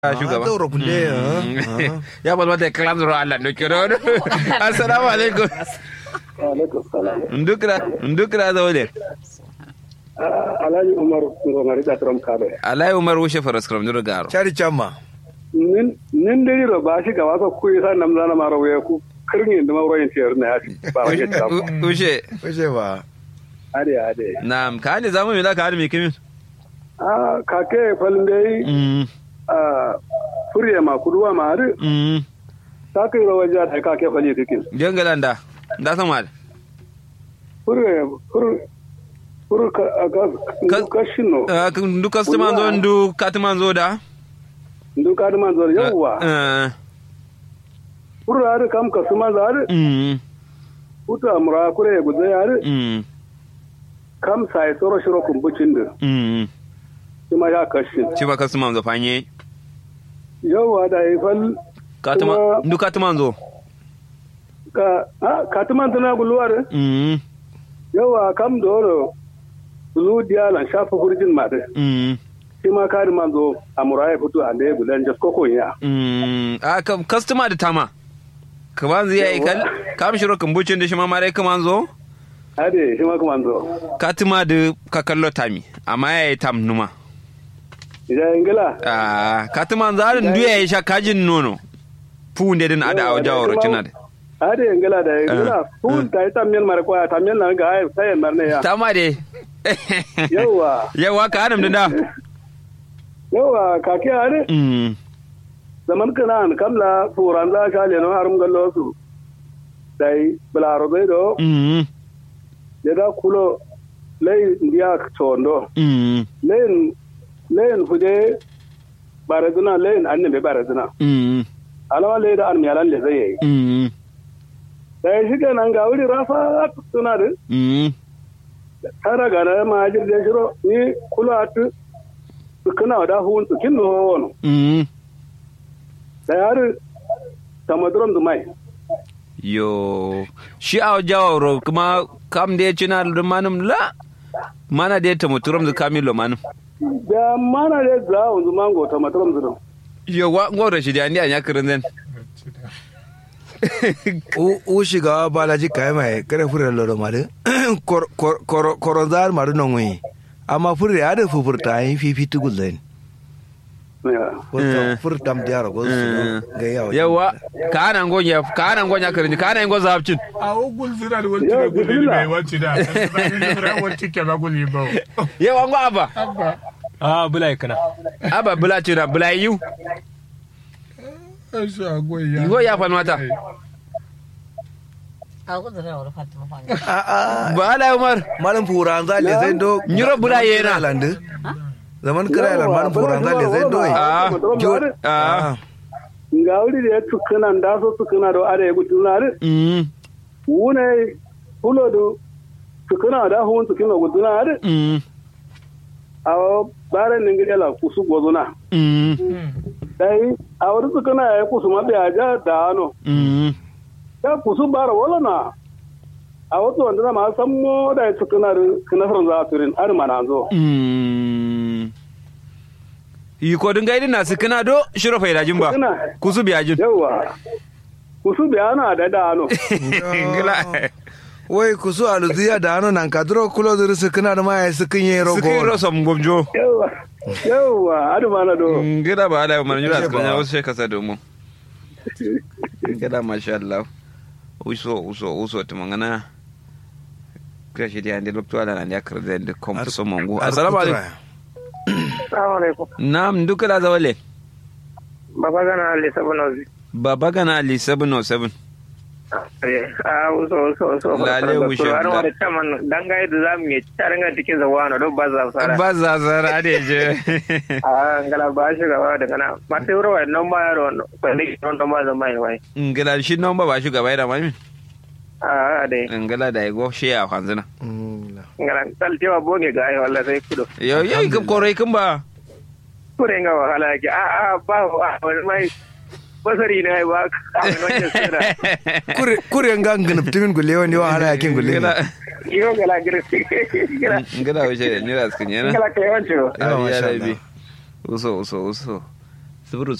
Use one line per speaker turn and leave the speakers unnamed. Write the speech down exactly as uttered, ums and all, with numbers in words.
shugaba
zauro kulle
ya balwa da kalam zuro Allah no kiro assalamu alaikum
alaikum salam
ndukra ndukra zawle
Alhaji Umar Ngomari da Tram Kabe
Alhaji Umar wushe faras kram duro garo
chari chamma
nin nin dai ro ba shi gaba ko kuyi san nam zana maro ya ku kirni da mawroyin tiyar na ba waje ta
wushe
wushe ba
ade ade
na'am ka ne zamu mi da ka har mi kimin
ah kake falin dai
mm
ah furiya ma kuduwa ma har
mm
ta kai ro waje ta kake fali kike
jangalan da da san mal
furiya fur fur ka ka kashino
ndu customer zo ndu customer zo da
ndu ka man zo yawa
eh
fur har kam customer zar
mm
uta mura kure guze yar
mm
kam sai soro shiro kumbucin da
mm
kuma ya kashin
ci ba customer zo fanye
yawa da ifal
katuma ndu customer zo
ka ha katuman tana guluwar
mm
yawa kam doro bulu dialan shafa hurjin made
mm
shi ma kari manzo amura ya fito a da bulan jas koko ya
mm a kam customer da tama kaman zai yi kal kam shiro kumbucin da shi ma mare kaman zo
ade shi ma kuma manzo
katima da ka kallo tami amma yayi tam numa
ya ingila
ah katima zarin duya ya sha kajin nono funde din ada a jawaro cinade
ade ingila da ingila fun ta ita men mare ko ta men nan ga ai sai marne ya
tama de
yawa
yawa ka adam da
yawa ka ke are
mm
zaman kana an kamla furan za ka le no harum gallo su dai blaro be do
mm
ya da kulo lay ndiya tondo
mm
len len fude barazuna len annabe barazuna
mm
alama le da an yalan le zai yi
mm
sai shi kenan ga wuri rafa suna da
mm
tara ga na majir da shiro ni kula tu kana da hun tu kin no wono
mm
da yar tamadron du mai
yo shi a jawaro kuma kam da cina da manum la mana da ta muturam da kamilo manum
da mana da za un mango tamadron du
yo wa ngoro shi da ni anya kirin den
u shiga balaji kai mai kare fure loro mare kor kor koronzar mare no ngui amma fure ada fufurta yin fifi tugullen
ya
furtam diaro go ga yawa
yawa ka nan gonya ka nan gonya kirin ka nan go zabcin
a ugul zira da wani da guli mai wacce da zira wacce ke ba guli ba
yawa ngo aba
abba a bulai kana
aba bula ce da bula yu
Aisha goya.
Go ya fan mata. Ba la Umar.
malam furan za le zai do
Nyiro bula yena.
lande zaman kira lan malam furan za le zai do
Ah. Ah.
ga wuri da ya tukuna da so tukuna do are gutuna re
Mm.
wune kulo do tukuna da hun tukuna gutuna re
Mm.
awo bare ningila kusu gozuna
Mm.
dai a wuri tukuna ya kusu mabe aja da ano
Mm.
ya kusu bara wala na a wato wanda ma san mo da tukuna kana faran za turin ar mananzo
Mm. Yi ko dinga idin nasu kana do shiro faida jin ba. Kusu biya jin.
yawa kusu biya na da da ano
Ngila.
wai kusu aluziya da hannun nan kadro kulo zuri su kana da maya su kin yi rogo
Suki ro sam gomjo.
yawa yawa ar mana do
Ngila ba ala Umar nyura skanya wasu she kasa do mu. Ngila masha Allah. Uso uso uso tumangana. Kashi dia ndi lokto ala ndi akirde ndi kompo so mongo. Assalamu alaikum.
Assalamu alaikum.
Naam duka la zawale.
Baba gana Ali seven oh six.
Baba gana Ali seven oh seven.
Ah, uso uso uso.
Lale wushe.
Har wani taman dangaye da zamu yi tarin ga cikin zawana don ba za sara.
Ba za zara da je.
Ah, ngala ba shi gaba da kana. Mata yoro wa nan ba yaro kwani don don ba za mai wai.
Ngala shi nan ba ba shi gaba da mami.
Ah, dai.
Ngala da go shi ya kwanzuna.
Ngala tal tewa boge ga ai wallahi sai kudo.
Yo yo ka korai kin ba.
Kure nga wahala ki. Ah, ah, ba wani mai basari na ba ka wani sira.
kure kure nga ngin timin gulle wani wa hala yakin gulle
Iyo ngala girsi.
Ngala wuce ne ras kin yana.
Ngala kai wancho.
Ah, ya rabi. Uso uso uso. sifir